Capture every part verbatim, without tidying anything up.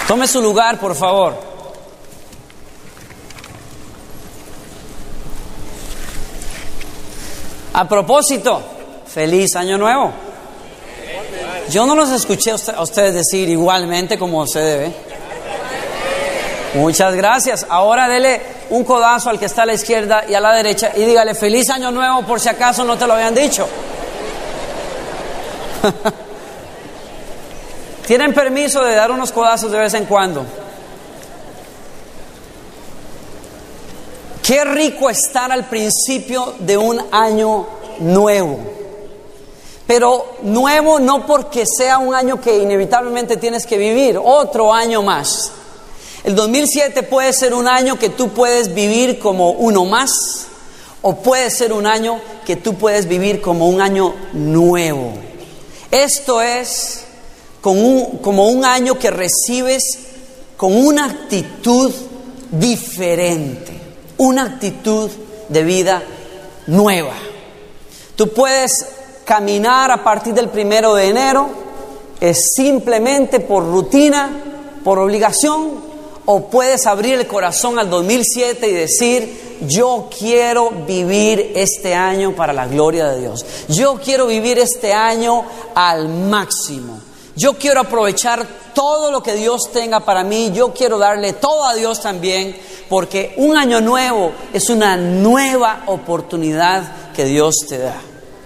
Tome su lugar, por favor. A propósito, feliz año nuevo. Yo no los escuché a ustedes decir igualmente como se debe. Muchas gracias. Ahora dele un codazo al que está a la izquierda y a la derecha y dígale feliz año nuevo por si acaso no te lo habían dicho. Tienen permiso de dar unos codazos de vez en cuando. Qué rico estar al principio de un año nuevo. Pero nuevo no porque sea un año que inevitablemente tienes que vivir, otro año más. El dos mil siete puede ser un año que tú puedes vivir como uno más, o puede ser un año que tú puedes vivir como un año nuevo. Esto es con un, como un año que recibes con una actitud diferente, una actitud de vida nueva. Tú puedes caminar a partir del primero de enero, es simplemente por rutina, por obligación, o puedes abrir el corazón al dos mil siete y decir: yo quiero vivir este año para la gloria de Dios. Yo quiero vivir este año al máximo. Yo quiero aprovechar todo lo que Dios tenga para mí. Yo quiero darle todo a Dios también, porque un año nuevo es una nueva oportunidad que Dios te da.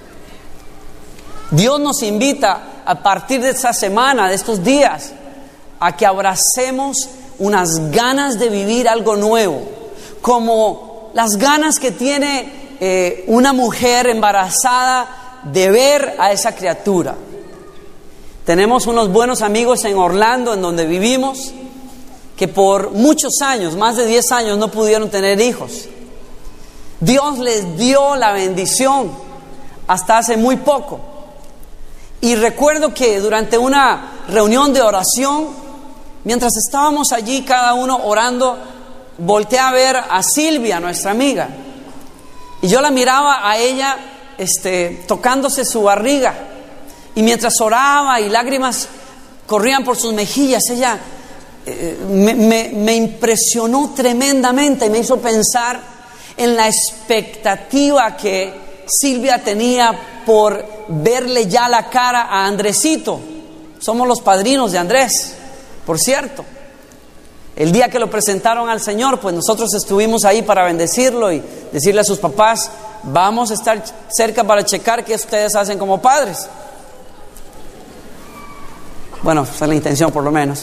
Dios nos invita a partir de esta semana, de estos días, a que abracemos unas ganas de vivir algo nuevo, como las ganas que tiene eh, una mujer embarazada de ver a esa criatura. Tenemos unos buenos amigos en Orlando, en donde vivimos, que por muchos años, más de diez años, no pudieron tener hijos. Dios les dio la bendición hasta hace muy poco. Y recuerdo que durante una reunión de oración, mientras estábamos allí cada uno orando, volteé a ver a Silvia, nuestra amiga, y yo la miraba a ella este, tocándose su barriga, y mientras oraba y lágrimas corrían por sus mejillas, ella eh, me, me, me impresionó tremendamente y me hizo pensar en la expectativa que Silvia tenía por verle ya la cara a Andresito. Somos los padrinos de Andrés, por cierto. El día que lo presentaron al Señor, pues nosotros estuvimos ahí para bendecirlo y decirle a sus papás: vamos a estar cerca para checar qué ustedes hacen como padres. Bueno, esa es la intención por lo menos.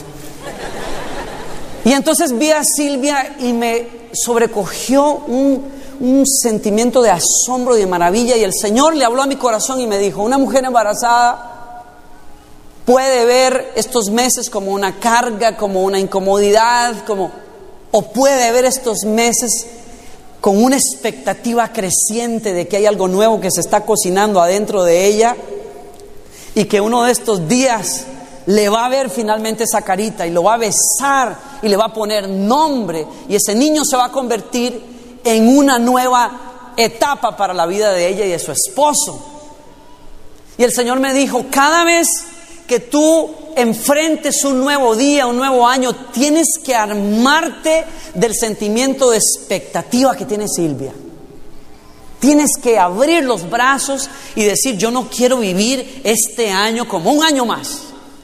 Y entonces vi a Silvia y me sobrecogió un, un sentimiento de asombro y de maravilla, y el Señor le habló a mi corazón y me dijo: una mujer embarazada puede ver estos meses como una carga, como una incomodidad, como, o puede ver estos meses con una expectativa creciente de que hay algo nuevo que se está cocinando adentro de ella, y que uno de estos días le va a ver finalmente esa carita y lo va a besar y le va a poner nombre, y ese niño se va a convertir en una nueva etapa para la vida de ella y de su esposo. Y el Señor me dijo: cada vez que tú enfrentes un nuevo día, un nuevo año, tienes que armarte del sentimiento de expectativa que tiene Silvia. Tienes que abrir los brazos y decir: yo no quiero vivir este año como un año más.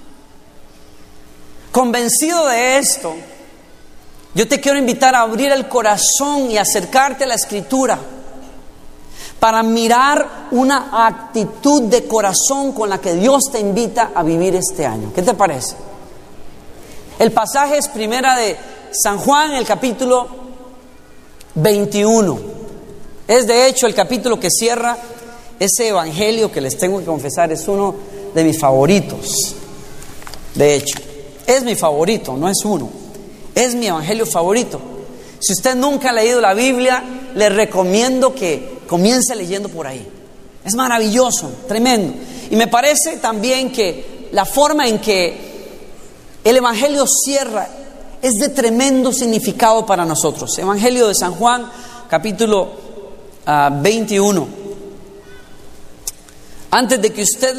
Convencido de esto, yo te quiero invitar a abrir el corazón y acercarte a la Escritura para mirar una actitud de corazón con la que Dios te invita a vivir este año. ¿Qué te parece? El pasaje es primera de San Juan, el capítulo veintiuno. Es de hecho el capítulo que cierra ese evangelio que les tengo que confesar, es uno de mis favoritos. De hecho, es mi favorito, no es uno. Es mi evangelio favorito. Si usted nunca ha leído la Biblia, le recomiendo que comience leyendo por ahí. Es maravilloso, tremendo. Y me parece también que la forma en que el evangelio cierra es de tremendo significado para nosotros. Evangelio de San Juan, capítulo uh, veintiuno. Antes de que usted